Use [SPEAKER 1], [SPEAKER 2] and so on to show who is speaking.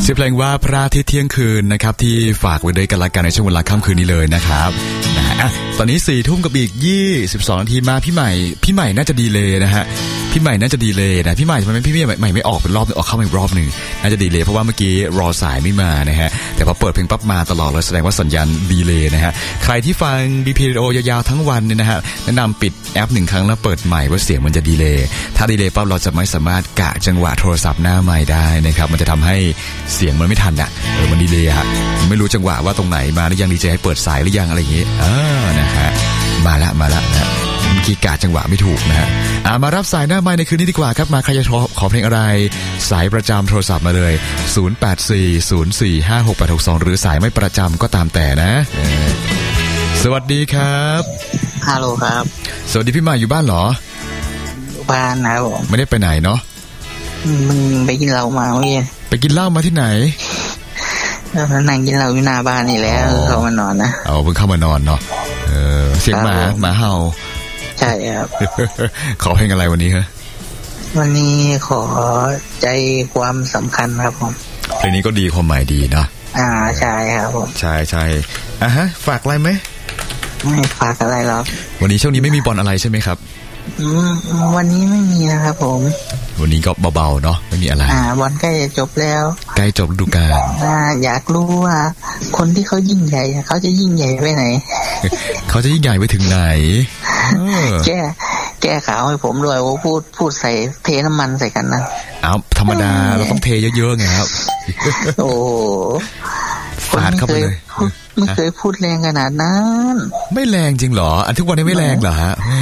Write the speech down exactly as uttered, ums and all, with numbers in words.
[SPEAKER 1] ชื่อเพลงว่าพระอาทิตย์เที่ยงคืนนะครับที่ฝากไว้ด้วยกันละกันในช่วงเวลาค่ำคืนนี้เลยนะครับนะฮะตอนนี้สี่ทุ่มกับอีกยี่สิบสองนาทีมาพี่ใหม่พี่ใหม่น่าจะดีเลยนะฮะพี่ใหม่น่าจะดีเลยนะพี่ใหม่ทำไมพี่ใหม่ใหม่ไม่ออกเป็นรอบนึงออกเข้ามาอีกรอบนึงน่าจะดีเลยเพราะว่าเมื่อกี้รอสายไม่มานะฮะแต่พอเปิดเพลงปั๊บมาตลอดเลยแสดงว่าสัญญาณดีเลยนะฮะใครที่ฟัง บี พี Radio ยาวๆทั้งวันเนี่ยนะฮะแนะนำปิดแอปหนึ่งครั้งแล้วเปิดใหม่ว่าเสียงมันจะดีเลยถ้าดีเลยปั๊บเราจะไม่สามารถกะจังหวะโทรศัพท์หน้าไมค์ได้นะครับมันจะทำให้เสียงมันไม่ทันอ่ะเออมันดีเลยฮะไม่รู้จังหวะว่าตรงไหนมาหรือยังดีเจให้เปิดสายหรือยังอะไรอย่างงี้อ่านะฮะมาละมาละนะเมื่อกี้กะจังหวะไม่ถูกนะฮะอ่ามารับสายหน้าไมค์ในคืนนี้ดีกว่าครับมาใครจะขอเพลงอะไรสายประจำโทรศัพท์มาเลยศูนย์ แปด สี่ ศูนย์ สี่ ห้า หก แปด หก สองหรือสายไม่ประจำก็ตามแต่นะสวัสดีครับ
[SPEAKER 2] ฮัลโหลครับ
[SPEAKER 1] สวัสดีพี่ใหม่อยู่บ้านเหรอ
[SPEAKER 2] อยู่บ้านนะผม
[SPEAKER 1] ไม่ได้ไปไหนเนาะ
[SPEAKER 2] มึงไปกินเหล้ามาเมื่อกี้
[SPEAKER 1] ไปกินเหล้ามาที่ไหน
[SPEAKER 2] แล้วนั่งกินเหล้าอยู่หน้าบ้านนี่แล้วเข้ามานอนนะ
[SPEAKER 1] เอาเพิ่งเข้ามานอนเนาะเออเสียงหมาหมาเห่า
[SPEAKER 2] ใช่ครับ
[SPEAKER 1] ขอเพลงอะไรวันนี้ฮะ
[SPEAKER 2] วันนี้ขอใจความสำคัญครับผม
[SPEAKER 1] เพลงนี้ก็ดีความหมายดีนะ
[SPEAKER 2] อ่าใช่ครับผม
[SPEAKER 1] ใช่ใช่อ่ะฮะฝากอะไรไหม
[SPEAKER 2] ไม่ฝากอะไรหรอก
[SPEAKER 1] วันนี้ช่วงนี้ไม่มีบอลอะไรใช่ไหมครับ
[SPEAKER 2] อืมวันนี้ไม่มีนะครับผม
[SPEAKER 1] วันนี้ก็เบาๆเนาะไม่มีอะไร
[SPEAKER 2] อ่าบอลใกล้จะจบแล้ว
[SPEAKER 1] ใกล้จบฤดูกาล
[SPEAKER 2] อ่าอยากรู้ว่าคนที่เขายิ่งใหญ่เขาจะยิ่งใหญ่ไปไหน
[SPEAKER 1] เขาจะยิ่งใหญ่ไปถึงไหน
[SPEAKER 2] แก้แก้ข่าวให้ผมด้วยว่าพูดพูดใส่เทน้ำมันใส่กันนะ
[SPEAKER 1] อ้าวธรรมดาเราต้องเทเยอะๆไงครับ
[SPEAKER 2] โอ้
[SPEAKER 1] ฟาดเข้าไปเลย
[SPEAKER 2] ไม่เคยพูดแรงขนาดนั้น
[SPEAKER 1] ไม่แรงจริงเหรออันทุกวันนี้ไม่แรงเหรอฮะ